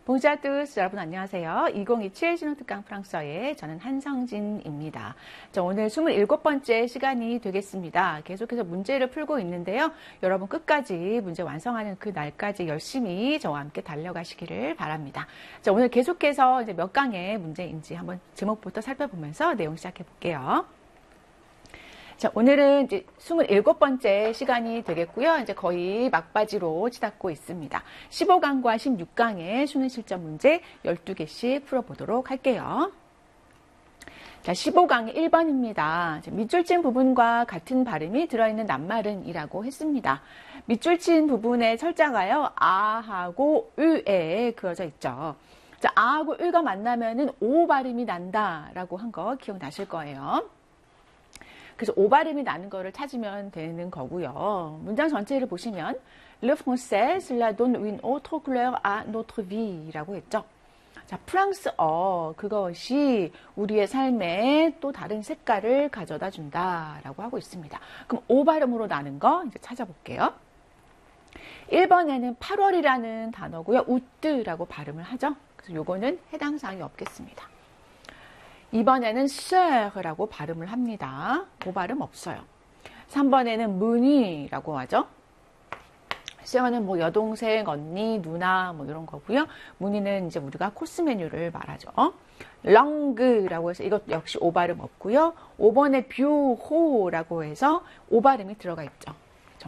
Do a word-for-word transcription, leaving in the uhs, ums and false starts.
봉자 tous 여러분 안녕하세요. 이천이십칠 신혼특강 프랑스어의 저는 한성진입니다. 자, 오늘 스물일곱 번째 시간이 되겠습니다. 계속해서 문제를 풀고 있는데요. 여러분 끝까지 문제 완성하는 그 날까지 열심히 저와 함께 달려가시기를 바랍니다. 자, 오늘 계속해서 이제 몇 강의 문제인지 한번 제목부터 살펴보면서 내용 시작해 볼게요. 자, 오늘은 이제 스물일곱 번째 시간이 되겠고요. 이제 거의 막바지로 치닫고 있습니다. 십오 강과 십육 강의 수능 실전 문제 열두 개씩 풀어보도록 할게요. 자, 십오 강의 일 번입니다. 밑줄 친 부분과 같은 발음이 들어있는 낱말은 이라고 했습니다. 밑줄 친 부분의 철자가요, 아하고 으에 그어져 있죠. 자, 아하고 으가 만나면은 오 발음이 난다라고 한 거 기억나실 거예요. 그래서 오 발음이 나는 거를 찾으면 되는 거고요. 문장 전체를 보시면 Le français, cela donne une autre couleur à notre vie 라고 했죠. 자, 프랑스어, 그것이 우리의 삶에 또 다른 색깔을 가져다 준다 라고 하고 있습니다. 그럼 오 발음으로 나는 거 이제 찾아볼게요. 일 번에는 팔월이라는 단어고요. 우뜨라고 발음을 하죠. 그래서 요거는 해당 사항이 없겠습니다. 이 번에는 sœur라고 발음을 합니다. 그 발음 없어요. 삼 번에는 문이라고 하죠. sœur는 뭐 여동생, 언니, 누나 뭐 이런 거고요. 문이는 이제 우리가 코스 메뉴를 말하죠. 렁그라고 해서 이것 역시 오 발음 없고요. 오 번에 뷰호라고 해서 오 발음이 들어가 있죠.